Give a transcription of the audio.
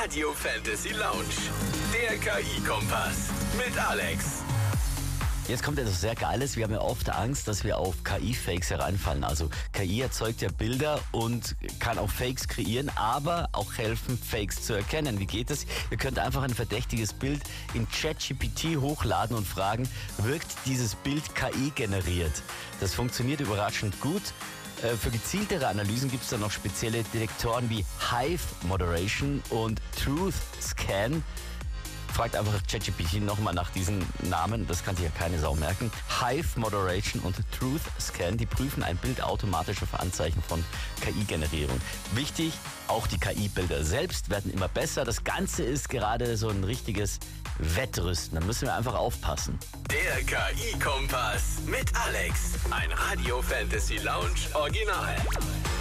Radio Fantasy Lounge. Der KI-Kompass mit Alex. Jetzt kommt etwas sehr Geiles. Wir haben ja oft Angst, dass wir auf KI-Fakes hereinfallen. Also KI erzeugt ja Bilder und kann auch Fakes kreieren, aber auch helfen, Fakes zu erkennen. Wie geht das? Ihr könnt einfach ein verdächtiges Bild in ChatGPT hochladen und fragen, wirkt dieses Bild KI generiert? Das funktioniert überraschend gut. Für gezieltere Analysen gibt es dann noch spezielle Detektoren wie Hive Moderation und Truth Scan. Fragt einfach ChatGPT nochmal nach diesen Namen, das kann sich ja keine Sau merken. Hive Moderation und Truth Scan, die prüfen ein Bild automatisch auf Anzeichen von KI-Generierung. Wichtig, auch die KI-Bilder selbst werden immer besser. Das Ganze ist gerade so ein richtiges Wettrüsten, da müssen wir einfach aufpassen. Der KI-Kompass mit Alex, ein Radio Fantasy Lounge Original.